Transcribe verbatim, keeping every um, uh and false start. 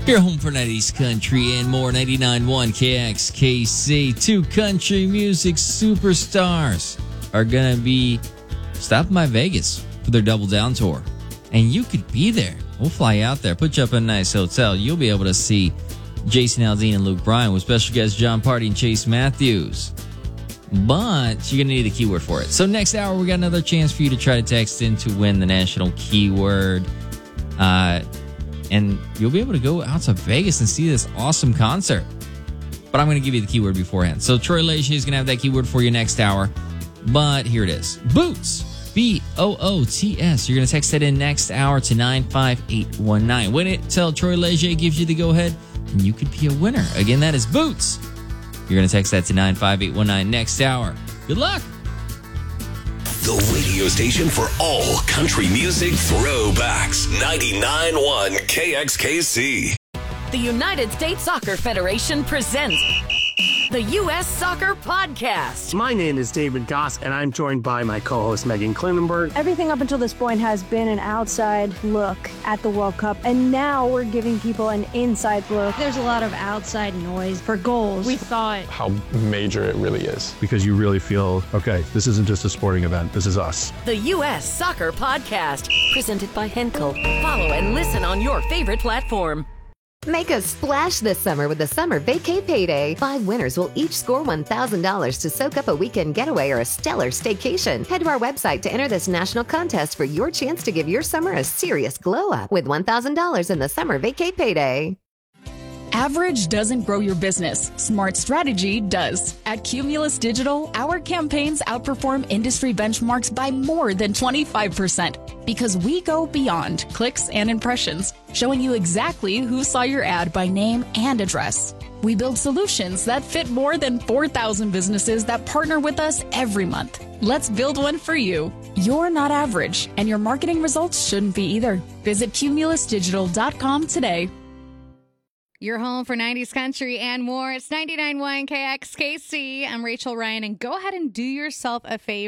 Your home for nineties country and more. ninety-nine point one K X K C. Two country music superstars are going to be stopping by Vegas for their Double Down tour. And you could be there. We'll fly out there, put you up in a nice hotel. You'll be able to see Jason Aldean and Luke Bryan with special guests John Party and Chase Matthews. But you're going to need a keyword for it. So next hour, we got another chance for you to try to text in to win the national keyword. Uh, and you'll be able to go out to Vegas and see this awesome concert. But I'm going to give you the keyword beforehand. So Troy Leger is going to have that keyword for you next hour. But here it is. Boots. B O O T S. You're going to text that in next hour to nine five eight one nine. Win it. Tell Troy Leger gives you the go-ahead, and you could be a winner. Again, that is Boots. You're going to text that to nine five eight one nine next hour. Good luck. The radio station for all country music throwbacks. ninety-nine point one K X K C. The United States Soccer Federation presents the U S Soccer Podcast. My name is David Goss, and I'm joined by my co-host Megan Klinenberg. Everything up until this point has been an outside look at the World Cup, and now we're giving people an inside look. There's a lot of outside noise for goals. We thought how major it really is. Because you really feel, okay, this isn't just a sporting event, this is us. The U S Soccer Podcast, presented by Henkel. Follow and listen on your favorite platform. Make a splash this summer with the Summer Vacay Payday. Five winners will each score one thousand dollars to soak up a weekend getaway or a stellar staycation. Head to our website to enter this national contest for your chance to give your summer a serious glow up with one thousand dollars in the Summer Vacay Payday. Average doesn't grow your business. Smart strategy does. At Cumulus Digital, our campaigns outperform industry benchmarks by more than twenty-five percent because we go beyond clicks and impressions, showing you exactly who saw your ad by name and address. We build solutions that fit more than four thousand businesses that partner with us every month. Let's build one for you. You're not average, and your marketing results shouldn't be either. Visit cumulus digital dot com today. Your home for nineties country and more. It's ninety-nine point one K X K C. I'm Rachel Ryan, and go ahead and do yourself a favor.